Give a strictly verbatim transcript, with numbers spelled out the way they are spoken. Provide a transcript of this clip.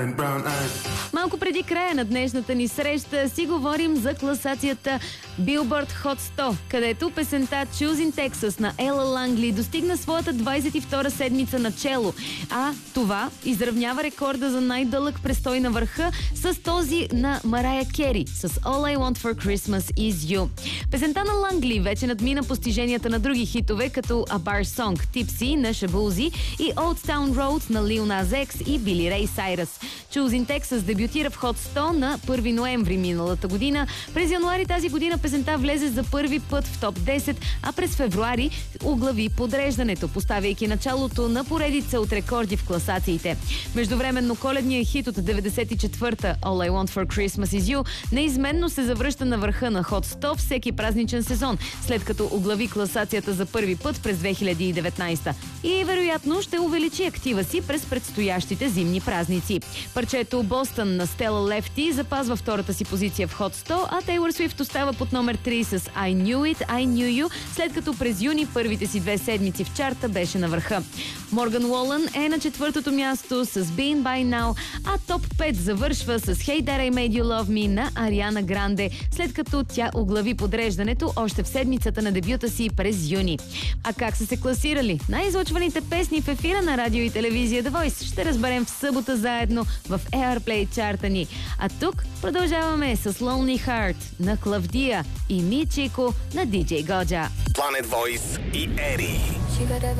Малко преди края на днешната ни среща си говорим за класацията Billboard Hot сто, където песента Choosing Texas на Ела Лангли достигна своята двадесет и втора седмица начело, а това изравнява рекорда за най-дълъг престой на върха с този на Марая Кери с All I Want for Christmas Is You. Песента на Лангли вече надмина постиженията на други хитове, като A Bar Song, Tipsy на Shabuzi и Old Town Road на Lil Nas X и Billy Ray Cyrus. Choosing Texas дебютира в Hot сто на първи ноември миналата година. През януари тази година песента влезе за първи път в топ десет, а през февруари оглави подреждането, поставяйки началото на поредица от рекорди в класациите. Междувременно коледният хит от деветдесет и четвърта All I Want for Christmas Is You неизменно се завръща на върха на Hot сто всеки празничен сезон, след като оглави класацията за първи път през две хиляди и деветнадесета. И вероятно ще увеличи актива си през предстоящите зимни празници. Парчето Бостън на Стела Лефти запазва втората си позиция в Hot сто, а Тейлор Свифт остава под номер три с I Knew It, I Knew You, след като през юни първите си две седмици в чарта беше на върха. Морган Уолън е на четвъртото място с Being By Now, а топ пет завършва с Hey That I Made You Love Me на Ариана Гранде, след като тя оглави подреждането още в седмицата на дебюта си през юни. А как са се класирали най-излъчваните песни в ефира на радио и телевизия The Voice, ще разберем в събота заедно в Airplay чарта ни. А тук продължаваме с Lonely Heart на Клавдия и Мичико на Ди Джей Годжа. Planet Voice и Ери.